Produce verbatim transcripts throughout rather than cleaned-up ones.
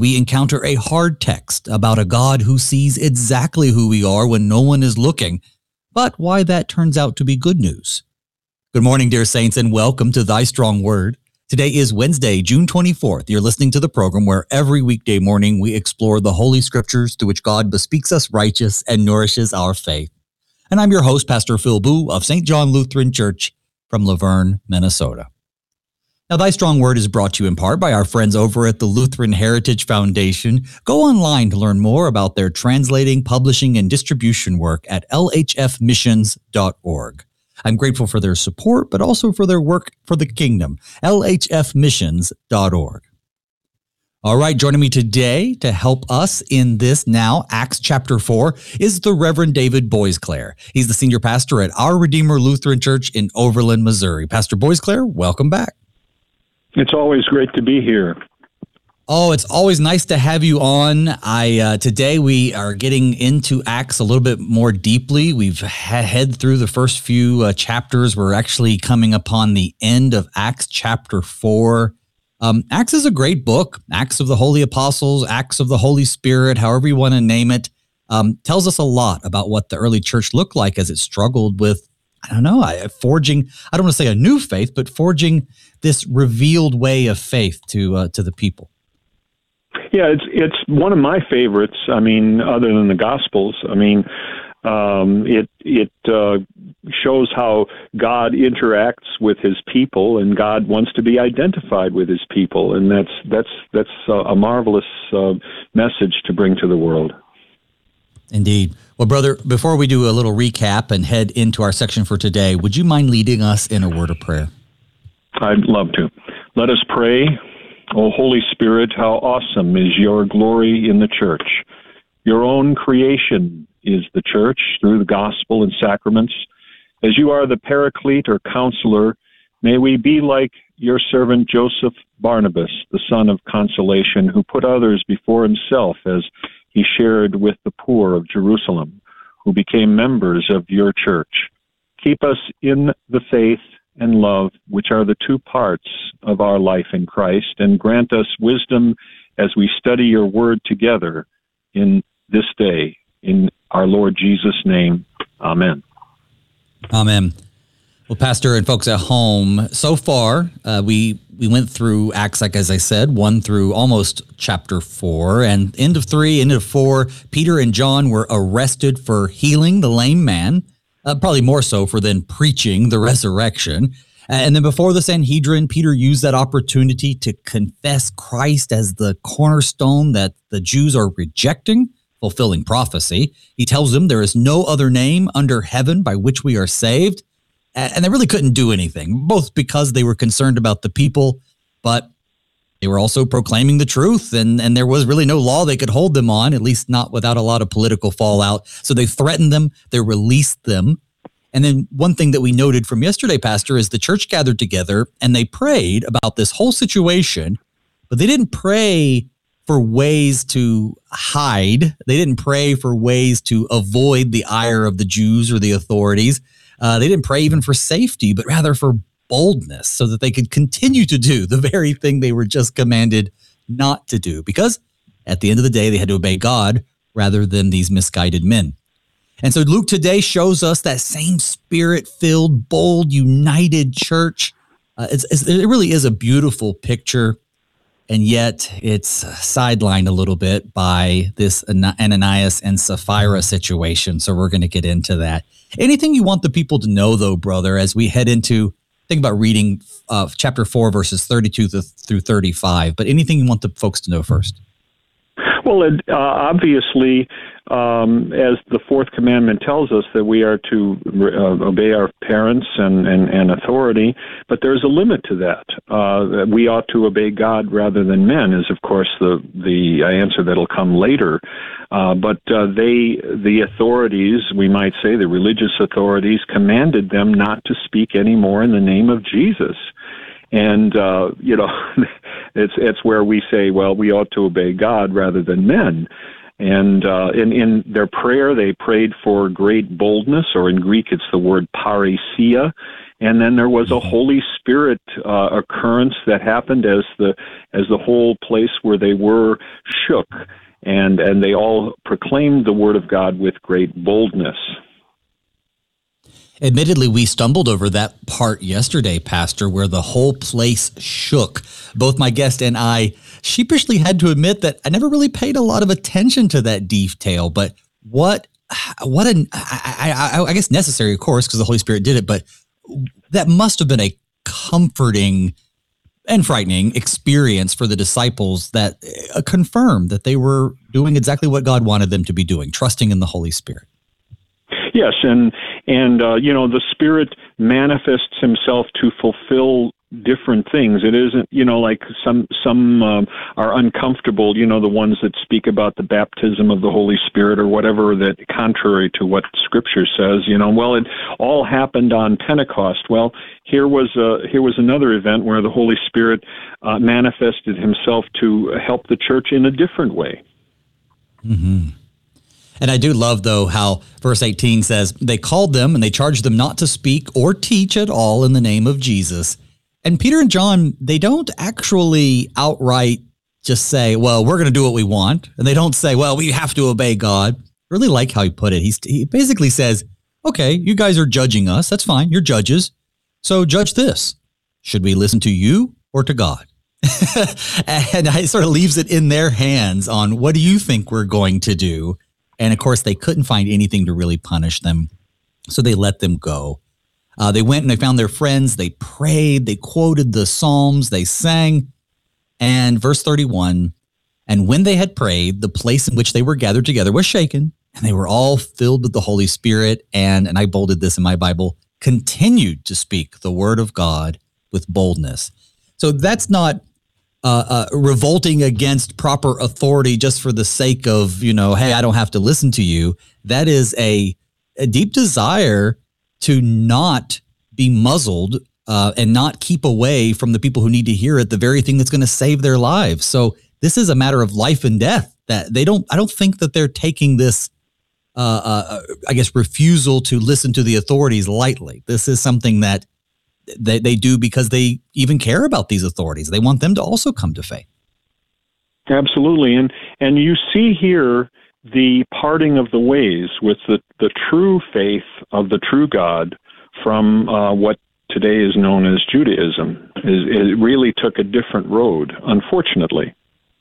we encounter a hard text about a God who sees exactly who we are when no one is looking, but why that turns out to be good news. Good morning, dear saints, and welcome to Thy Strong Word. Today is Wednesday, June twenty-fourth. You're listening to the program where every weekday morning we explore the Holy Scriptures through which God bespeaks us righteous and nourishes our faith. And I'm your host, Pastor Phil Boo of Saint John Lutheran Church from Laverne, Minnesota. Now, Thy Strong Word is brought to you in part by our friends over at the Lutheran Heritage Foundation. Go online to learn more about their translating, publishing, and distribution work at L H F missions dot org. I'm grateful for their support, but also for their work for the kingdom, L H F missions dot org. All right, joining me today to help us in this now, Acts chapter four, is the Reverend David Boisclair. He's the senior pastor at Our Redeemer Lutheran Church in Overland, Missouri. Pastor Boisclair, welcome back. It's always great to be here. Oh, it's always nice to have you on. I uh, today we are getting into Acts a little bit more deeply. We've ha- head through the first few uh, chapters. We're actually coming upon the end of Acts chapter four. Um, Acts is a great book. Acts of the Holy Apostles, Acts of the Holy Spirit, however you want to name it, um, tells us a lot about what the early church looked like as it struggled with, I don't know, forging, I don't want to say a new faith, but forging this revealed way of faith to uh, to the people. Yeah, it's it's one of my favorites. I mean, other than the Gospels, I mean, um, it it uh, shows how God interacts with His people, and God wants to be identified with His people, and that's that's that's a marvelous uh, message to bring to the world. Indeed. Well, brother, before we do a little recap and head into our section for today, would you mind leading us in a word of prayer? I'd love to. Let us pray. O Holy Spirit, how awesome is your glory in the church. Your own creation is the church through the gospel and sacraments. As you are the paraclete or counselor, may we be like your servant Joseph Barnabas, the son of consolation, who put others before himself as he shared with the poor of Jerusalem, who became members of your church. Keep us in the faith and love, which are the two parts of our life in Christ, and grant us wisdom as we study your word together in this day. In our Lord Jesus' name, amen. Amen. Well, Pastor and folks at home, so far, uh, we we went through Acts, like as I said, one through almost chapter four, and end of three, end of four, Peter and John were arrested for healing the lame man, uh, probably more so for then preaching the resurrection. And then before the Sanhedrin, Peter used that opportunity to confess Christ as the cornerstone that the Jews are rejecting, fulfilling prophecy. He tells them there is no other name under heaven by which we are saved. And they really couldn't do anything, both because they were concerned about the people, but they were also proclaiming the truth, and, and there was really no law they could hold them on, at least not without a lot of political fallout. So they threatened them, they released them. And then one thing that we noted from yesterday, Pastor, is the church gathered together and they prayed about this whole situation, but they didn't pray for ways to hide. They didn't pray for ways to avoid the ire of the Jews or the authorities. Uh, they didn't pray even for safety, but rather for boldness so that they could continue to do the very thing they were just commanded not to do. Because at the end of the day, they had to obey God rather than these misguided men. And so Luke today shows us that same spirit-filled, bold, united church. Uh, it's, it's, it really is a beautiful picture. And yet it's sidelined a little bit by this Ananias and Sapphira situation. So we're going to get into that. Anything you want the people to know, though, brother, as we head into, think about reading uh, chapter four, verses thirty-two through thirty-five, but anything you want the folks to know first? Well, it, uh, obviously, um, as the fourth commandment tells us that we are to uh, obey our parents and, and, and authority, but there's a limit to that. Uh, we ought to obey God rather than men is, of course, the, the answer that'll come later. Uh, but uh, they, the authorities, we might say the religious authorities, commanded them not to speak anymore in the name of Jesus. And, uh, you know, it's it's where we say, well, we ought to obey God rather than men. And uh, in, in their prayer, they prayed for great boldness, or in Greek, it's the word parousia. And then there was a Holy Spirit uh, occurrence that happened as the as the whole place where they were shook, and and they all proclaimed the word of God with great boldness. Admittedly, we stumbled over that part yesterday, Pastor, where the whole place shook. Both my guest and I sheepishly had to admit that I never really paid a lot of attention to that detail. But what, what an, I, I, I guess necessary, of course, because the Holy Spirit did it, but that must have been a comforting and frightening experience for the disciples that uh, confirmed that they were doing exactly what God wanted them to be doing, trusting in the Holy Spirit. Yes, and and uh, you know, the Spirit manifests Himself to fulfill different things. It isn't, you know, like some some um, are uncomfortable. You know, the ones that speak about the baptism of the Holy Spirit or whatever, that contrary to what Scripture says. You know, well, it all happened on Pentecost. Well, here was a, here was another event where the Holy Spirit uh, manifested Himself to help the church in a different way. Mm-hmm. And I do love, though, how verse eighteen says, they called them and they charged them not to speak or teach at all in the name of Jesus. And Peter and John, they don't actually outright just say, well, we're going to do what we want. And they don't say, well, we have to obey God. I really like how he put it. He's, he basically says, okay, you guys are judging us. That's fine. You're judges. So judge this. Should we listen to you or to God? And it sort of leaves it in their hands on what do you think we're going to do? And of course, they couldn't find anything to really punish them, so they let them go. Uh, they went and they found their friends. They prayed. They quoted the Psalms. They sang. And verse thirty-one, and when they had prayed, the place in which they were gathered together was shaken, and they were all filled with the Holy Spirit. And, and I bolded this in my Bible, continued to speak the word of God with boldness. So that's not Uh, uh, revolting against proper authority just for the sake of, you know, hey, I don't have to listen to you. That is a, a deep desire to not be muzzled uh, and not keep away from the people who need to hear it, the very thing that's going to save their lives. So this is a matter of life and death. That they don't, I don't think that they're taking this, uh, uh, I guess, refusal to listen to the authorities lightly. This is something that They, they do because they even care about these authorities. They want them to also come to faith. Absolutely. And and you see here the parting of the ways with the, the true faith of the true God from uh, what today is known as Judaism. It, it really took a different road, unfortunately.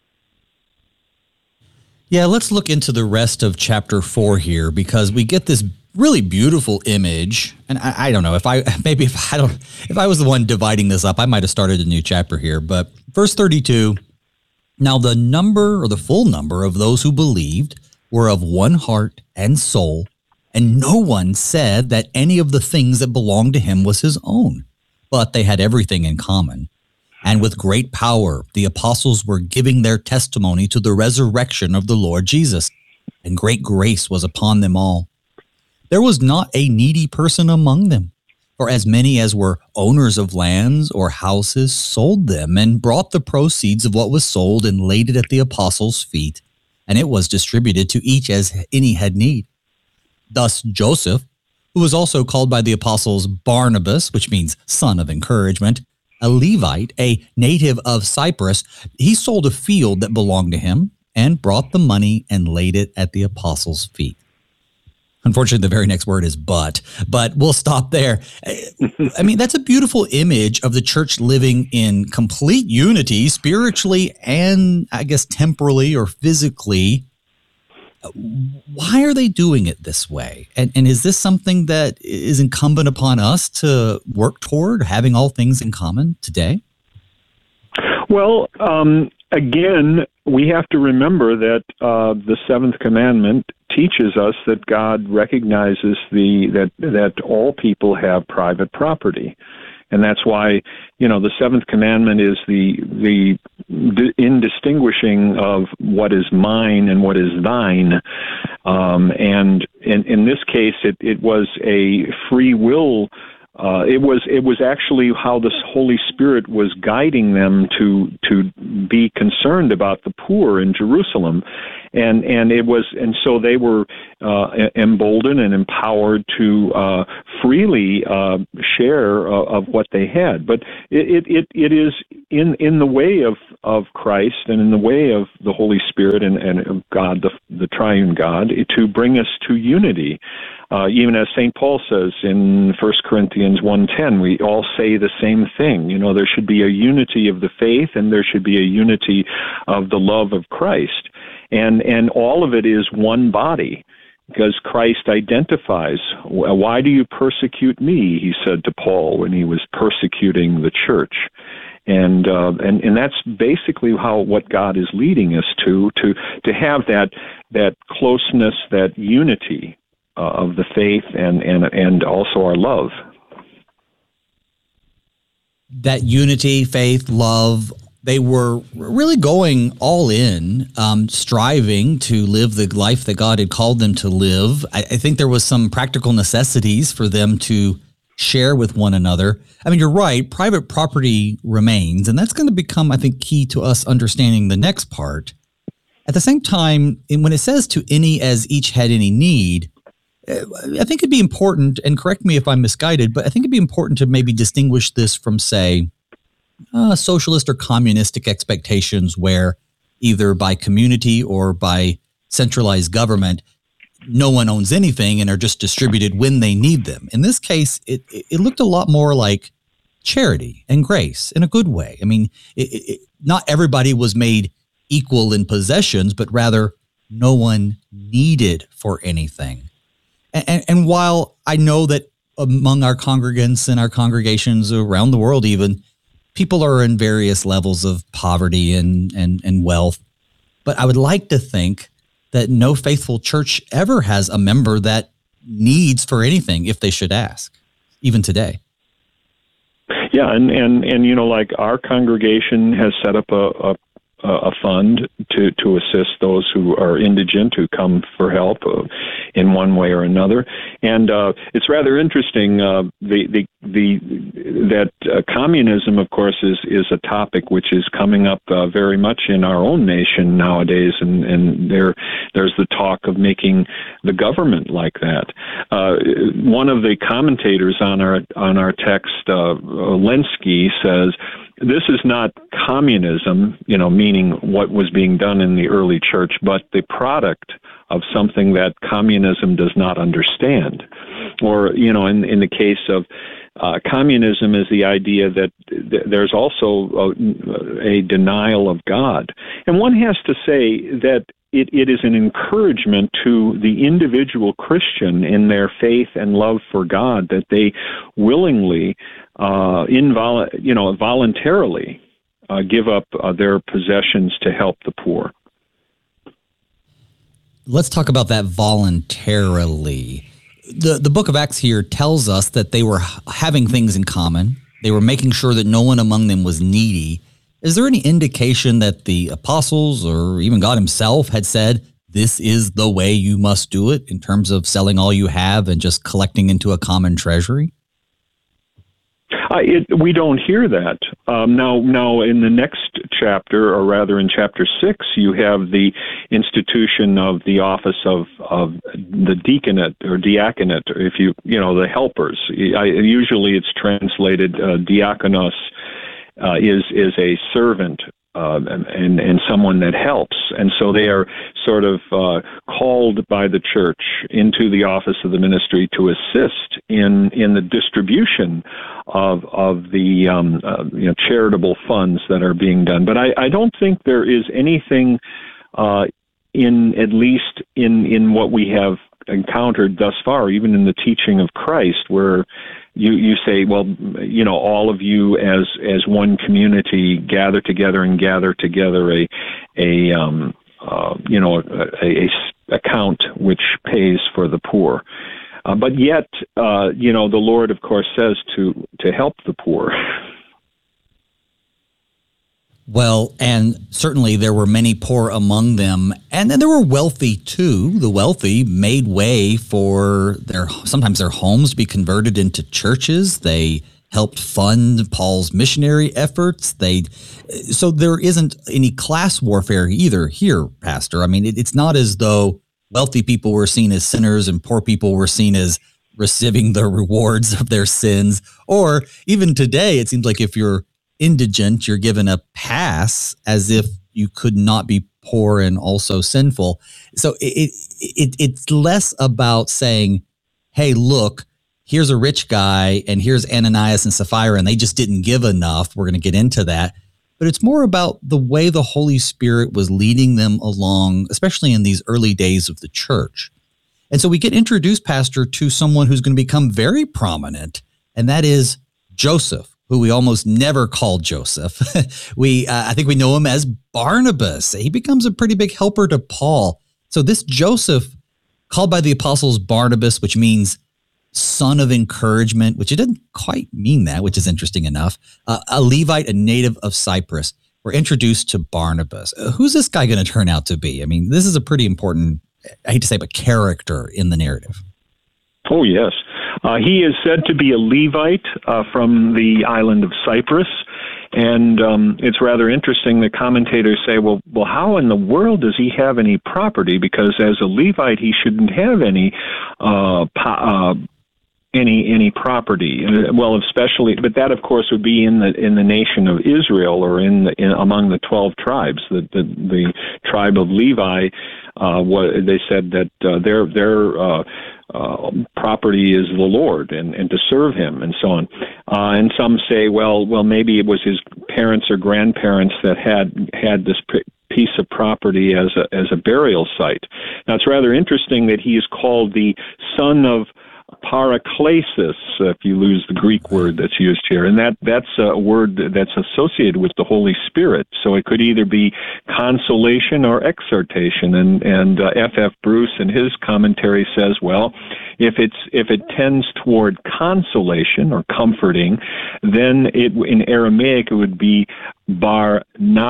Yeah, let's look into the rest of chapter four here, because we get this really beautiful image. And I, I don't know if I, maybe if I don't, if I was the one dividing this up, I might have started a new chapter here. But verse thirty-two, now the number or the full number of those who believed were of one heart and soul, and no one said that any of the things that belonged to him was his own, but they had everything in common. And with great power, the apostles were giving their testimony to the resurrection of the Lord Jesus, and great grace was upon them all. There was not a needy person among them, for as many as were owners of lands or houses sold them and brought the proceeds of what was sold and laid it at the apostles' feet, and it was distributed to each as any had need. Thus Joseph, who was also called by the apostles Barnabas, which means son of encouragement, a Levite, a native of Cyprus, he sold a field that belonged to him and brought the money and laid it at the apostles' feet. Unfortunately, the very next word is but, but we'll stop there. I mean, that's a beautiful image of the church living in complete unity, spiritually and, I guess, temporally or physically. Why are they doing it this way? And, and is this something that is incumbent upon us to work toward, having all things in common today? Well, um, again, we have to remember that uh, the seventh commandment teaches us that God recognizes the that that all people have private property, and that's why, you know, the seventh commandment is the the in distinguishing of what is mine and what is thine, um, and in in this case, it it was a free will Uh, it was it was actually how the Holy Spirit was guiding them to to be concerned about the poor in Jerusalem, and and it was and so they were uh, emboldened and empowered to uh, freely uh, share uh, of what they had. But it, it it is in in the way of, of Christ and in the way of the Holy Spirit and, and of God, the the Triune God, to bring us to unity. Uh, even as Saint Paul says in First Corinthians one ten, we all say the same thing. You know, there should be a unity of the faith, and there should be a unity of the love of Christ. And and all of it is one body, because Christ identifies, why do you persecute me, he said to Paul when he was persecuting the church. And uh, and and that's basically how what God is leading us to, to, to have that that closeness, that unity Uh, of the faith and, and and also our love. That unity, faith, love, they were really going all in, um, striving to live the life that God had called them to live. I, I think there was some practical necessities for them to share with one another. I mean, you're right, private property remains, and that's going to become, I think, key to us understanding the next part. At the same time, when it says to any as each had any need, I think it'd be important, and correct me if I'm misguided, but I think it'd be important to maybe distinguish this from, say, uh, socialist or communistic expectations where either by community or by centralized government, no one owns anything and are just distributed when they need them. In this case, it, it looked a lot more like charity and grace in a good way. I mean, it, it, not everybody was made equal in possessions, but rather no one needed for anything. And, and while I know that among our congregants and our congregations around the world even, people are in various levels of poverty and, and, and wealth, but I would like to think that no faithful church ever has a member that needs for anything if they should ask, even today. Yeah, and, and, and you know, like our congregation has set up a, a a fund to, to assist those who are indigent, who come for help uh, in one way or another. And uh, it's rather interesting, uh, the, the, the, that uh, communism, of course, is, is a topic which is coming up uh, very much in our own nation nowadays, and, and there there's the talk of making the government like that. Uh, one of the commentators on our, on our text, uh, Lenski, says, this is not communism, you know, meaning what was being done in the early church, but the product of something that communism does not understand. Or, you know, in, in the case of uh, communism is the idea that th- there's also a, a denial of God. And one has to say that It, it is an encouragement to the individual Christian in their faith and love for God that they willingly, uh, invol- you know, voluntarily uh, give up uh, their possessions to help the poor. Let's talk about that voluntarily. The, the book of Acts here tells us that they were having things in common. They were making sure that no one among them was needy. Is there any indication that the apostles or even God himself had said, this is the way you must do it in terms of selling all you have and just collecting into a common treasury? Uh, it, we don't hear that. Um, now, now, in the next chapter, or rather in chapter six, you have the institution of the office of, of the deaconate or diaconate, or if you, you know, the helpers. I, usually it's translated uh, diakonos, Uh, is is a servant uh, and and someone that helps, and so they are sort of uh, called by the church into the office of the ministry to assist in in the distribution of of the um, uh, you know charitable funds that are being done. But I, I don't think there is anything uh, in at least in in what we have encountered thus far, even in the teaching of Christ, where you, you say, well, you know, all of you as as one community gather together and gather together a a um, uh, you know a, a, a account which pays for the poor. Uh, but yet, uh, you know, the Lord, of course, says to to help the poor. Well, and certainly there were many poor among them, and then there were wealthy too. The wealthy made way for their sometimes their homes to be converted into churches. They helped fund Paul's missionary efforts. They so there isn't any class warfare either here, Pastor. I mean, it, it's not as though wealthy people were seen as sinners and poor people were seen as receiving the rewards of their sins. Or even today, it seems like if you're indigent, you're given a pass as if you could not be poor and also sinful. So it, it it's less about saying, hey, look, here's a rich guy and here's Ananias and Sapphira, and they just didn't give enough. We're going to get into that. But it's more about the way the Holy Spirit was leading them along, especially in these early days of the church. And so we get introduced, Pastor, to someone who's going to become very prominent, and that is Joseph, who we almost never call Joseph. we, uh, I think we know him as Barnabas. He becomes a pretty big helper to Paul. So this Joseph, called by the apostles Barnabas, which means son of encouragement, which it didn't quite mean that, which is interesting enough. Uh, a Levite, a native of Cyprus. We're introduced to Barnabas. Uh, who's this guy going to turn out to be? I mean, this is a pretty important, I hate to say, but character in the narrative. Oh, yes. Uh, he is said to be a Levite uh, from the island of Cyprus. And um, it's rather interesting that commentators say, well, well, how in the world does he have any property? Because as a Levite, he shouldn't have any uh, po- uh, any any property. Well, especially, but that, of course, would be in the in the nation of Israel, or in, the, in among the twelve tribes. The the, the tribe of Levi, uh, what they said that uh, their their uh, uh, property is the Lord, and, and to serve Him, and so on. Uh, and some say, well, well, maybe it was his parents or grandparents that had had this p- piece of property as a as a burial site. Now, it's rather interesting that he is called the son of Paraklesis, if you lose the Greek word that's used here, and that that's a word that's associated with the Holy Spirit. So it could either be consolation or exhortation. And and uh, F F Bruce in his commentary says, well, if it's if it tends toward consolation or comforting, then it in Aramaic it would be bar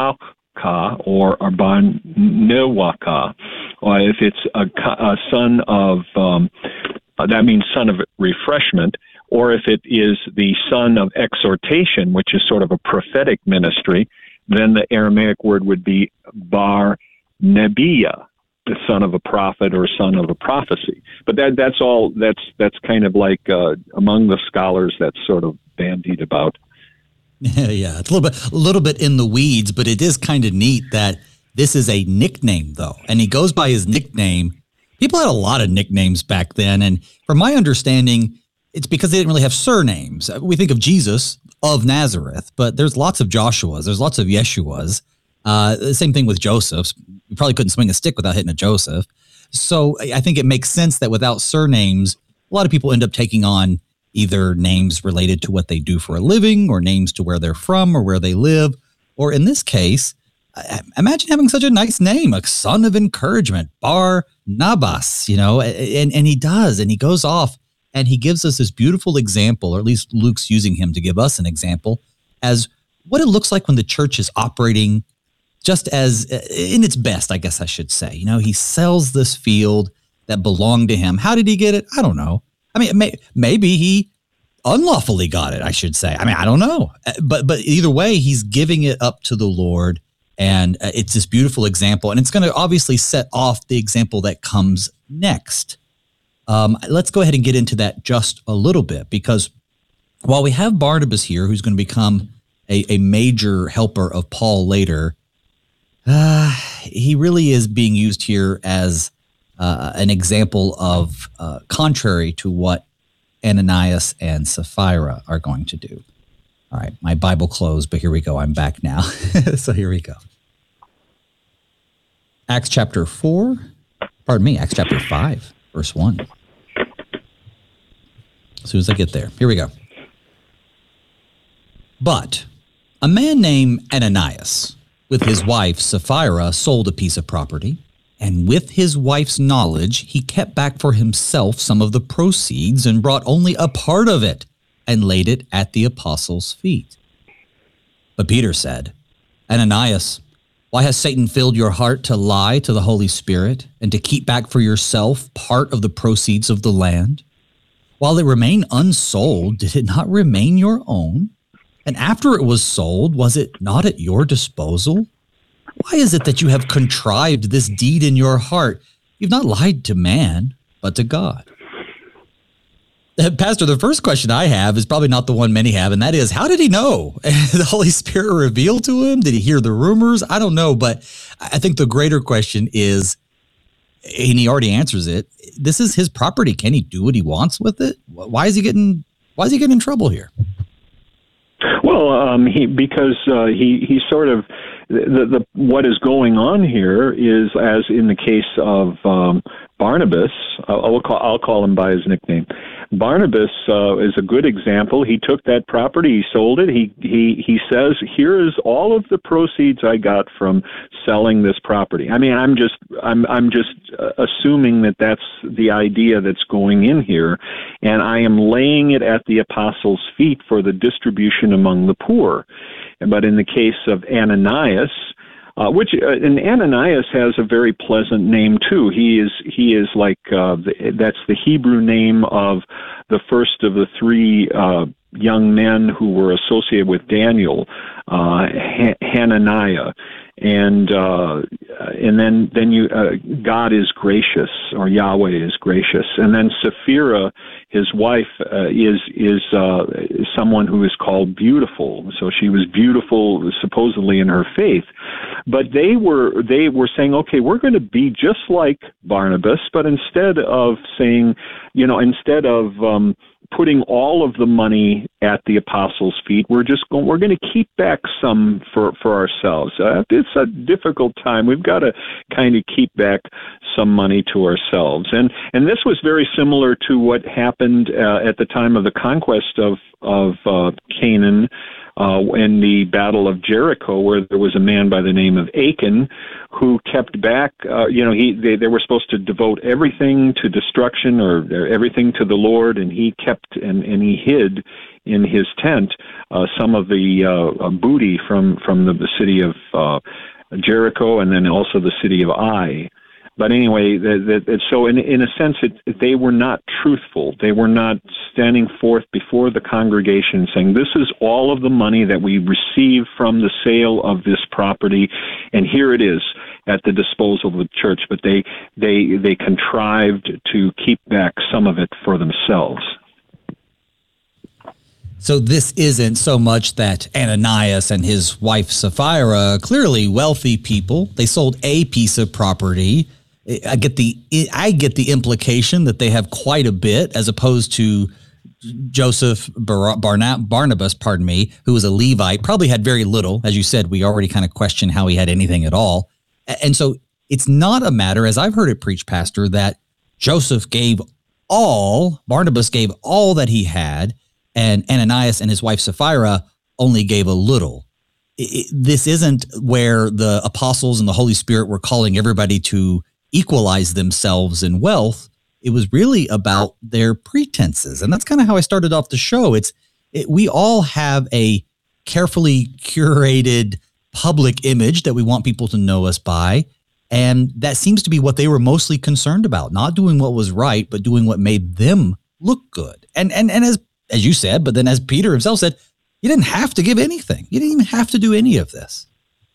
Ka or Arban Newaka, or if it's a, a son of um, uh, that means son of refreshment, or if it is the son of exhortation, which is sort of a prophetic ministry, then the Aramaic word would be Bar Nebiah, the son of a prophet or son of a prophecy. But that that's all. That's that's kind of like uh, among the scholars that's sort of bandied about. Yeah, yeah, it's a little bit, a little bit in the weeds, but it is kind of neat that this is a nickname, though, and he goes by his nickname. People had a lot of nicknames back then, and from my understanding, it's because they didn't really have surnames. We think of Jesus of Nazareth, but there's lots of Joshuas, there's lots of Yeshuas. Uh, the same thing with Joseph's. You probably couldn't swing a stick without hitting a Joseph. So I think it makes sense that without surnames, a lot of people end up taking on either names related to what they do for a living, or names to where they're from or where they live. Or in this case, imagine having such a nice name, a son of encouragement, Bar Nabas, you know, and, and he does, and he goes off and he gives us this beautiful example, or at least Luke's using him to give us an example, as what it looks like when the church is operating just as in its best, I guess I should say. You know, he sells this field that belonged to him. How did he get it? I don't know. I mean, may, maybe he unlawfully got it, I should say. I mean, I don't know. But but either way, he's giving it up to the Lord, and uh, it's this beautiful example. And it's going to obviously set off the example that comes next. Um, let's go ahead and get into that just a little bit, because while we have Barnabas here, who's going to become a, a major helper of Paul later, uh, he really is being used here as Uh, an example of uh, contrary to what Ananias and Sapphira are going to do. All right, my Bible closed, but here we go. I'm back now. So here we go. Acts chapter four, pardon me, Acts chapter five, verse one. As soon as I get there, here we go. But a man named Ananias, with his wife Sapphira, sold a piece of property. And with his wife's knowledge, he kept back for himself some of the proceeds and brought only a part of it and laid it at the apostles' feet. But Peter said, Ananias, why has Satan filled your heart to lie to the Holy Spirit and to keep back for yourself part of the proceeds of the land? While it remained unsold, did it not remain your own? And after it was sold, was it not at your disposal? Why is it that you have contrived this deed in your heart? You've not lied to man, but to God. Pastor, the first question I have is probably not the one many have, and that is, how did he know? The Holy Spirit revealed to him? Did he hear the rumors? I don't know, but I think the greater question is, and he already answers it, this is his property. Can he do what he wants with it? Why is he getting, why is he getting in trouble here? Well, um, he because uh, he he sort of the, the what is going on here is, as in the case of um, Barnabas, I'll call I'll call him by his nickname. Barnabas uh, is a good example. He took that property, he sold it. He he he says, "Here is all of the proceeds I got from selling this property." I mean, I'm just I'm I'm just assuming that that's the idea that's going in here, and I am laying it at the apostles' feet for the distribution among the poor. But in the case of Ananias, Uh, which uh, and Ananias has a very pleasant name too. He is he is like uh, the, that's the Hebrew name of the first of the three uh, young men who were associated with Daniel, uh, Han- Hananiah, and uh, and then then you uh, God is gracious, or Yahweh is gracious, and then Sapphira, his wife, uh, is is uh, someone who is called beautiful. So she was beautiful supposedly in her faith. But they were they were saying, okay, we're going to be just like Barnabas, but instead of saying, you know, instead of um, putting all of the money at the apostles' feet, we're just going we're going to keep back some for for ourselves. Uh, it's a difficult time. We've got to kind of keep back some money to ourselves, and and this was very similar to what happened uh, at the time of the conquest of of uh, Canaan. Uh, in the Battle of Jericho, where there was a man by the name of Achan who kept back, uh, you know, he they, they were supposed to devote everything to destruction or everything to the Lord, and he kept and, and he hid in his tent uh, some of the uh, booty from, from the, the city of uh, Jericho, and then also the city of Ai. But anyway, that, that, so in in a sense, it, they were not truthful. They were not standing forth before the congregation saying, "This is all of the money that we received from the sale of this property, and here it is at the disposal of the church." But they they they contrived to keep back some of it for themselves. So this isn't so much that Ananias and his wife Sapphira, clearly wealthy people, they sold a piece of property. I get the I get the implication that they have quite a bit, as opposed to Joseph Bar- Barna- Barnabas, pardon me, who was a Levite, probably had very little. As you said, we already kind of question how he had anything at all. And so it's not a matter, as I've heard it preached, Pastor, that Joseph gave all, Barnabas gave all that he had, and Ananias and his wife Sapphira only gave a little. It, it, this isn't where the apostles and the Holy Spirit were calling everybody to equalize themselves in wealth. It was really about their pretenses. And that's kind of how I started off the show. It's it, we all have a carefully curated public image that we want people to know us by. And that seems to be what they were mostly concerned about, not doing what was right, but doing what made them look good. And and and as as you said, but then as Peter himself said, you didn't have to give anything. You didn't even have to do any of this.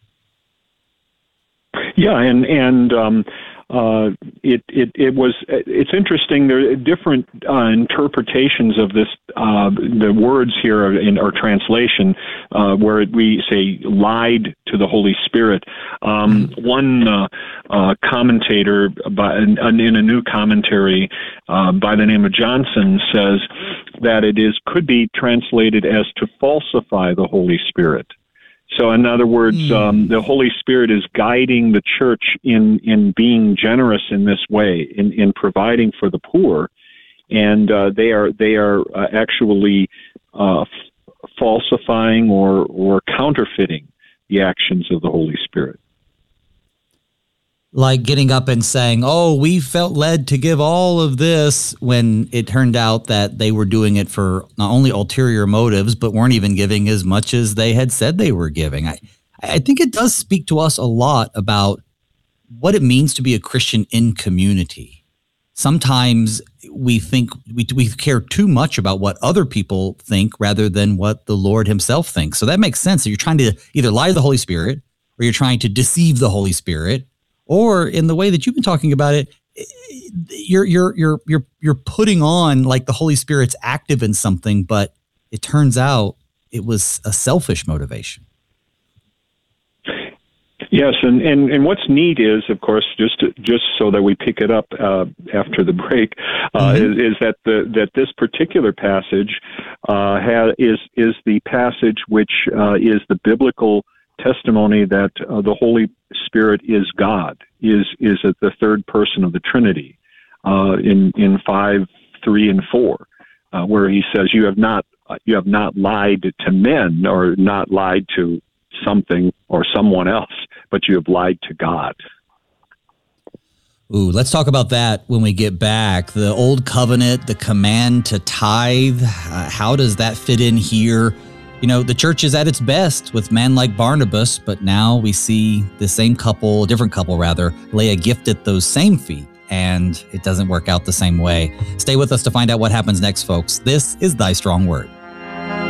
Yeah, and and um, uh, it it it was it's interesting. There are different uh, interpretations of this. Uh, the words here in our translation, uh, where we say lied to the Holy Spirit. Um, one uh, uh, commentator, by, in, in a new commentary uh, by the name of Johnson, says that it is could be translated as to falsify the Holy Spirit. So, in other words, mm. um, the Holy Spirit is guiding the church in, in being generous in this way, in, in providing for the poor, and uh, they are they are uh, actually uh, f- falsifying or or counterfeiting the actions of the Holy Spirit. Like getting up and saying, "Oh, we felt led to give all of this," when it turned out that they were doing it for not only ulterior motives, but weren't even giving as much as they had said they were giving. I, I think it does speak to us a lot about what it means to be a Christian in community. Sometimes we think we, we care too much about what other people think rather than what the Lord himself thinks. So that makes sense. So you're trying to either lie to the Holy Spirit, or you're trying to deceive the Holy Spirit, or in the way that you've been talking about it, you're you're you're you're you're putting on like the Holy Spirit's active in something, but it turns out it was a selfish motivation. Yes, and, and, and what's neat is, of course, just to, just so that we pick it up uh, after the break, uh, mm-hmm. is, is that the that this particular passage uh, ha, is is the passage which uh, is the biblical testimony that uh, the Holy Spirit is God, is is the third person of the Trinity, uh, in in five, three, and four, uh, where he says, "You have not you have not lied to men, or not lied to something or someone else, but you have lied to God." Ooh, let's talk about that when we get back. The Old Covenant, the command to tithe, uh, how does that fit in here? You know, the church is at its best with men like Barnabas, but now we see the same couple, a different couple rather, lay a gift at those same feet, and it doesn't work out the same way. Stay with us to find out what happens next, folks. This is Thy Strong Word.